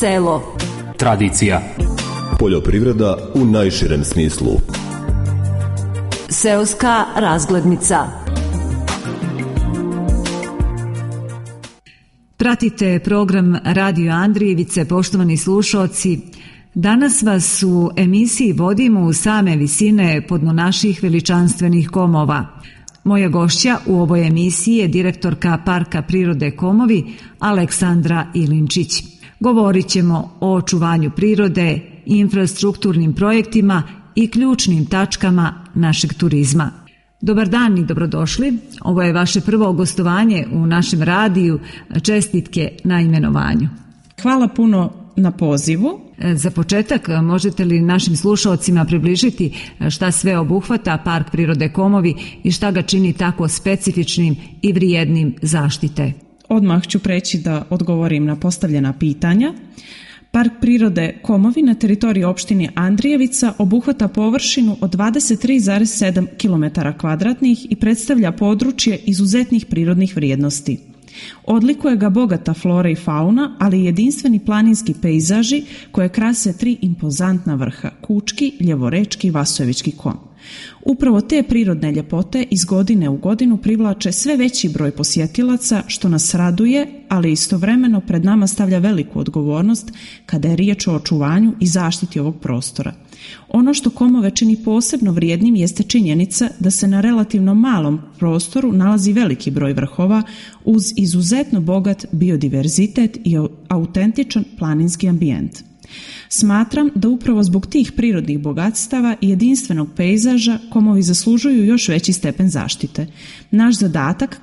Selo. Tradicija. Poljoprivreda u najširem smislu. Seoska razglednica. Pratite program Radio Andrijevice, poštovani slušaoci. Danas vas u emisiji vodimo u same visine podno naših veličanstvenih komova. Moja gošća u ovoj emisiji je direktorka Parka prirode Komovi Aleksandra Ilinčić. Govorit ćemo o očuvanju prirode, infrastrukturnim projektima i ključnim tačkama našeg turizma. Dobar dan i dobrodošli. Ovo je vaše prvo gostovanje u našem radiju. Čestitke na imenovanju. Hvala puno na pozivu. Za početak, možete li našim slušaocima približiti šta sve obuhvata Park prirode Komovi i šta ga čini tako specifičnim i vrijednim zaštite? Odmah ću preći da odgovorim na postavljena pitanja. Park prirode Komovi na teritoriji opštine Andrijevica obuhvata površinu od 23,7 km² i predstavlja područje izuzetnih prirodnih vrijednosti. Odlikuje ga bogata flora i fauna, ali i jedinstveni planinski pejzaži koje krase 3 impozantna vrha: Kučki, Ljevorečki i Vasojevički kom. Upravo te prirodne ljepote iz godine u godinu privlače sve veći broj posjetilaca, što nas raduje, ali istovremeno pred nama stavlja veliku odgovornost kada je riječ o očuvanju i zaštiti ovog prostora. Ono što Komove čini posebno vrijednim jeste činjenica da se na relativno malom prostoru nalazi veliki broj vrhova uz izuzetno bogat biodiverzitet i autentičan planinski ambijent. Smatram da upravo zbog tih prirodnih bogatstava i jedinstvenog pejzaža Komovi zaslužuju još veći stepen zaštite. Naš zadatak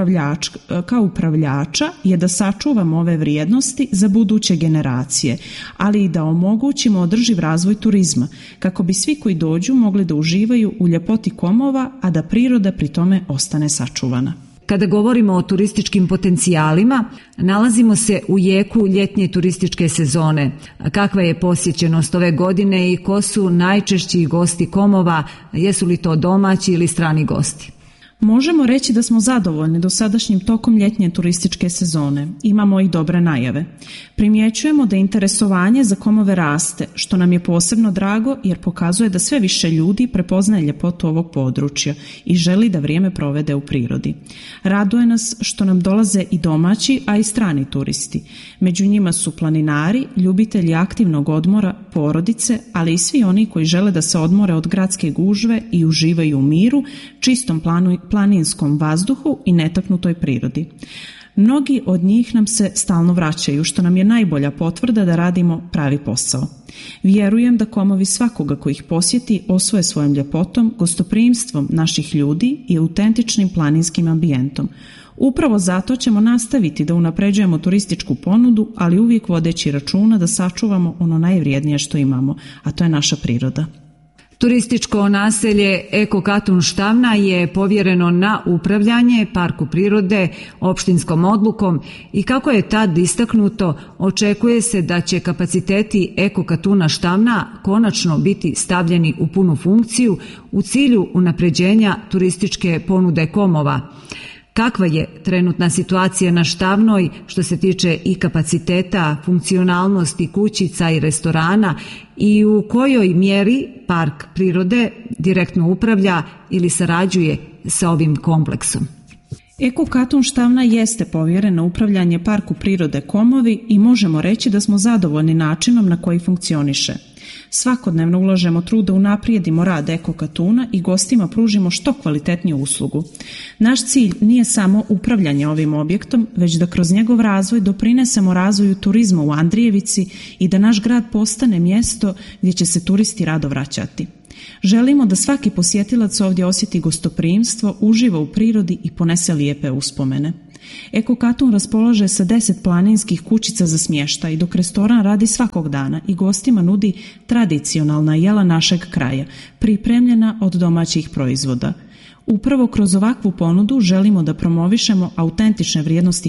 kao upravljača je da sačuvamo ove vrijednosti za buduće generacije, ali i da omogućimo održiv razvoj turizma, kako bi svi koji dođu mogli da uživaju u ljepoti Komova, a da priroda pri tome ostane sačuvana. Kada govorimo o turističkim potencijalima, nalazimo se u jeku ljetnje turističke sezone. Kakva je posjećenost ove godine i ko su najčešći gosti Komova, jesu li to domaći ili strani gosti? Možemo reći da smo zadovoljni dosadašnjim tokom ljetnje turističke sezone. Imamo i dobre najave. Primjećujemo da interesovanje za Komove raste, što nam je posebno drago jer pokazuje da sve više ljudi prepoznaje ljepotu ovog područja i želi da vrijeme provede u prirodi. Raduje nas što nam dolaze i domaći, a i strani turisti. Među njima su planinari, ljubitelji aktivnog odmora, porodice, ali i svi oni koji žele da se odmore od gradske gužve i uživaju u miru, čistom planinskom vazduhu i netaknutoj prirodi. Mnogi od njih nam se stalno vraćaju, što nam je najbolja potvrda da radimo pravi posao. Vjerujem da Komovi svakoga ko ih posjeti osvoje svojom ljepotom, gostoprimstvom naših ljudi i autentičnim planinskim ambijentom. Upravo zato ćemo nastaviti da unapređujemo turističku ponudu, ali uvijek vodeći računa da sačuvamo ono najvrijednije što imamo, a to je naša priroda. Turističko naselje Eko Katun Štavna je povjereno na upravljanje Parku prirode opštinskom odlukom i kako je tad istaknuto, očekuje se da će kapaciteti Eko Katuna Štavna konačno biti stavljeni u punu funkciju u cilju unapređenja turističke ponude Komova. Kakva je trenutna situacija na Štavnoj što se tiče i kapaciteta, funkcionalnosti kućica i restorana i u kojoj mjeri Park prirode direktno upravlja ili sarađuje sa ovim kompleksom? Eko Katun Štavna jeste povjeren na upravljanje Parku prirode Komovi i možemo reći da smo zadovoljni načinom na koji funkcioniše. Svakodnevno ulažemo trud da unaprijedimo rad Eko Katuna i gostima pružimo što kvalitetniju uslugu. Naš cilj nije samo upravljanje ovim objektom, već da kroz njegov razvoj doprinesemo razvoju turizma u Andrijevici i da naš grad postane mjesto gdje će se turisti rado vraćati. Želimo da svaki posjetilac ovdje osjeti gostoprimstvo, uživa u prirodi i ponese lijepe uspomene. Eko Katun raspolaže sa 10 planinskih kućica za smještaj, dok restoran radi svakog dana i gostima nudi tradicionalna jela našeg kraja, pripremljena od domaćih proizvoda. Upravo kroz ovakvu ponudu želimo da promovišemo autentične vrijednosti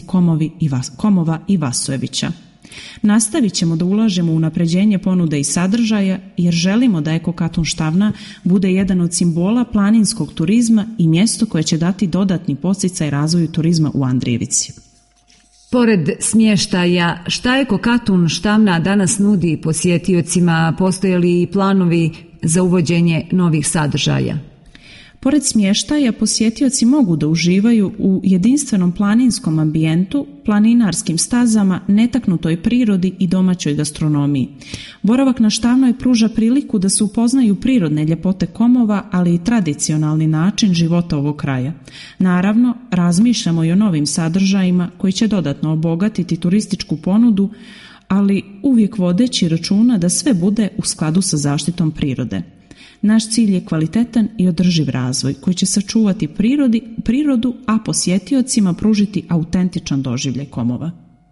Komova i Vasojevića. Nastavit ćemo da ulažemo u unapređenje ponude i sadržaja jer želimo da Eko Katun Štavna bude jedan od simbola planinskog turizma i mjesto koje će dati dodatni podsticaj razvoju turizma u Andrijevici. Pored smještaja, šta Eko Katun Štavna danas nudi posjetiocima? Postoje li i planovi za uvođenje novih sadržaja? Pored smještaja, posjetioci mogu da uživaju u jedinstvenom planinskom ambijentu, planinarskim stazama, netaknutoj prirodi i domaćoj gastronomiji. Boravak na Štavnoj pruža priliku da se upoznaju prirodne ljepote Komova, ali i tradicionalni način života ovog kraja. Naravno, razmišljamo i o novim sadržajima koji će dodatno obogatiti turističku ponudu, ali uvijek vodeći računa da sve bude u skladu sa zaštitom prirode. Naš cilj je kvalitetan i održiv razvoj koji će sačuvati prirodu, a posjetiocima pružiti autentičan doživljaj Komova.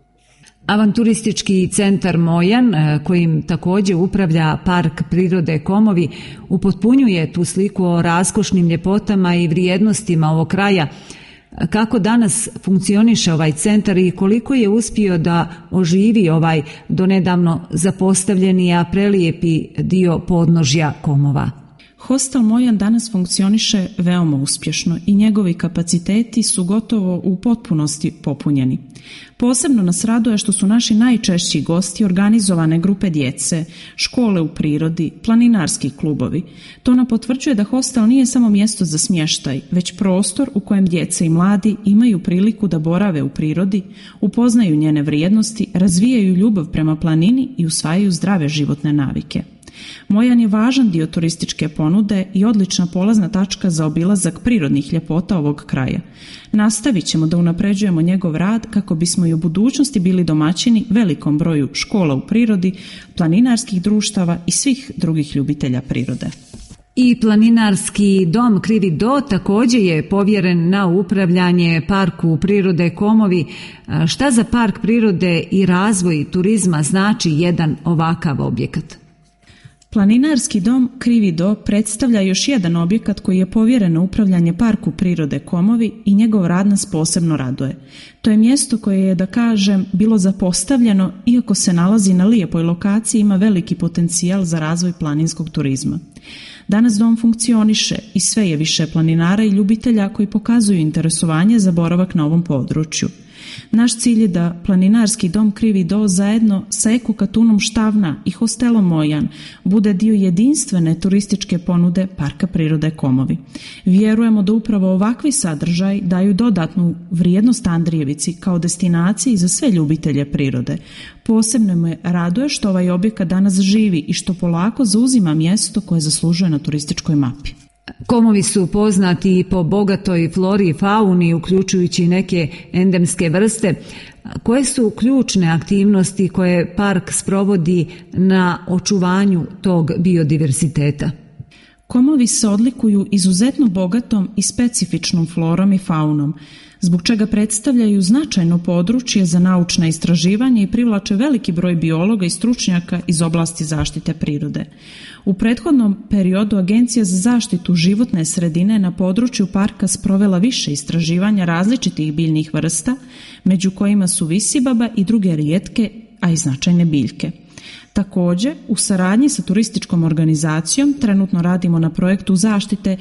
Avanturistički centar Mojan, kojim također upravlja Park prirode Komovi, upotpunjuje tu sliku o raskošnim ljepotama i vrijednostima ovog kraja. Kako danas funkcioniše ovaj centar i koliko je uspio da oživi ovaj donedavno zapostavljeni, a prelijepi dio podnožja Komova? Hostel Mojan danas funkcioniše veoma uspješno i njegovi kapaciteti su gotovo u potpunosti popunjeni. Posebno nas raduje što su naši najčešći gosti organizovane grupe djece, škole u prirodi, planinarski klubovi. To nam potvrđuje da hostel nije samo mjesto za smještaj, već prostor u kojem djece i mladi imaju priliku da borave u prirodi, upoznaju njene vrijednosti, razvijaju ljubav prema planini i usvajaju zdrave životne navike. Mojan je važan dio turističke ponude i odlična polazna tačka za obilazak prirodnih ljepota ovog kraja. Nastavit ćemo da unapređujemo njegov rad kako bismo i u budućnosti bili domaćini velikom broju škola u prirodi, planinarskih društava i svih drugih ljubitelja prirode. I planinarski dom Krivi Do također je povjeren na upravljanje Parku prirode Komovi. Šta za Park prirode i razvoj turizma znači jedan ovakav objekat? Planinarski dom Krivi Do predstavlja još jedan objekat koji je povjeren na upravljanje Parku prirode Komovi i njegov rad nas posebno raduje. To je mjesto koje je, da kažem, bilo zapostavljeno, iako se nalazi na lijepoj lokaciji, ima veliki potencijal za razvoj planinskog turizma. Danas dom funkcioniše i sve je više planinara i ljubitelja koji pokazuju interesovanje za boravak na ovom području. Naš cilj je da planinarski dom Krivi Do zajedno sa Eko Katunom Štavna i hostelom Mojan bude dio jedinstvene turističke ponude Parka prirode Komovi. Vjerujemo da upravo ovakvi sadržaj daju dodatnu vrijednost Andrijevici kao destinaciji za sve ljubitelje prirode. Posebno me raduje što ovaj objekat danas živi i što polako zauzima mjesto koje zaslužuje na turističkoj mapi. Komovi su poznati i po bogatoj flori i fauni, uključujući neke endemske vrste. Koje su ključne aktivnosti koje park sprovodi na očuvanju tog biodiverziteta? Komovi se odlikuju izuzetno bogatom i specifičnom florom i faunom, zbog čega predstavljaju značajno područje za naučna istraživanja i privlače veliki broj biologa i stručnjaka iz oblasti zaštite prirode. U prethodnom periodu Agencija za zaštitu životne sredine na području parka sprovela više istraživanja različitih biljnih vrsta, među kojima su visibaba i druge rijetke, a i značajne biljke. Također, u saradnji sa turističkom organizacijom trenutno radimo na projektu zaštite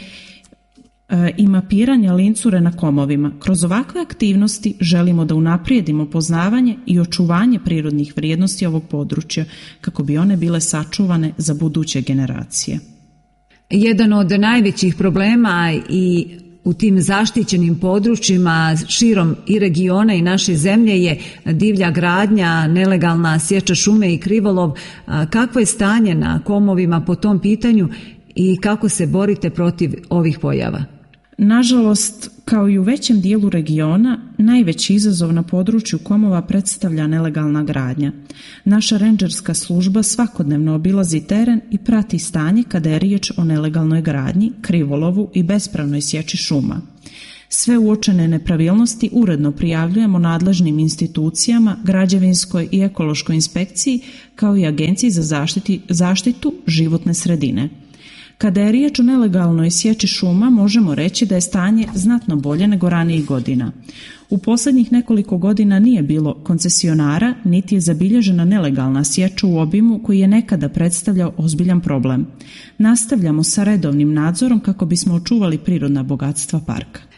i mapiranja lincure na Komovima. Kroz ovakve aktivnosti želimo da unaprijedimo poznavanje i očuvanje prirodnih vrijednosti ovog područja kako bi one bile sačuvane za buduće generacije. Jedan od najvećih problema i u tim zaštićenim područjima širom i regiona i naše zemlje je divlja gradnja, nelegalna sječa šume i krivolov. Kakvo je stanje na Komovima po tom pitanju i kako se borite protiv ovih pojava? Nažalost, kao i u većem dijelu regiona, najveći izazov na području Komova predstavlja nelegalna gradnja. Naša rendžerska služba svakodnevno obilazi teren i prati stanje kada je riječ o nelegalnoj gradnji, krivolovu i bespravnoj sječi šuma. Sve uočene nepravilnosti uredno prijavljujemo nadležnim institucijama, građevinskoj i ekološkoj inspekciji, kao i Agenciji za zaštitu životne sredine. Kada je riječ o nelegalnoj sječi šuma, možemo reći da je stanje znatno bolje nego ranijih godina. U posljednjih nekoliko godina nije bilo koncesionara, niti je zabilježena nelegalna sječa u obimu koji je nekada predstavljao ozbiljan problem. Nastavljamo sa redovnim nadzorom kako bismo očuvali prirodna bogatstva parka.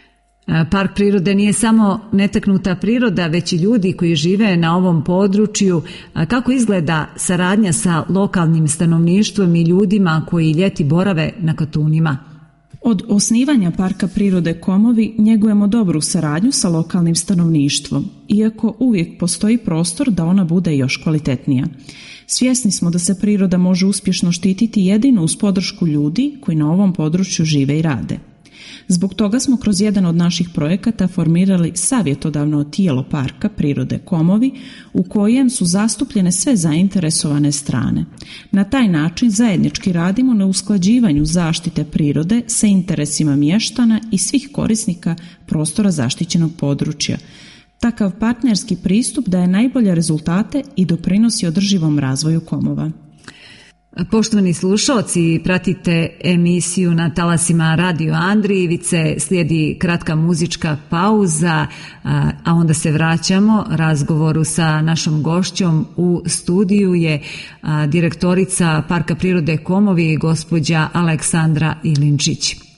Park prirode nije samo netaknuta priroda, već i ljudi koji žive na ovom području. Kako izgleda saradnja sa lokalnim stanovništvom i ljudima koji ljeti borave na Katunima? Od osnivanja Parka prirode Komovi njegujemo dobru saradnju sa lokalnim stanovništvom, iako uvijek postoji prostor da ona bude još kvalitetnija. Svjesni smo da se priroda može uspješno štititi jedino uz podršku ljudi koji na ovom području žive i rade. Zbog toga smo kroz jedan od naših projekata formirali savjetodavno tijelo Parka prirode Komovi u kojem su zastupljene sve zainteresovane strane. Na taj način zajednički radimo na usklađivanju zaštite prirode sa interesima mještana i svih korisnika prostora zaštićenog područja. Takav partnerski pristup daje najbolje rezultate i doprinosi održivom razvoju Komova. Poštovani slušalci, pratite emisiju na talasima Radio Andrijevice, slijedi kratka muzička pauza, a onda se vraćamo razgovoru sa našom gošćom. U studiju je direktorica Parka prirode Komovi, gospođa Aleksandra Ilinčić.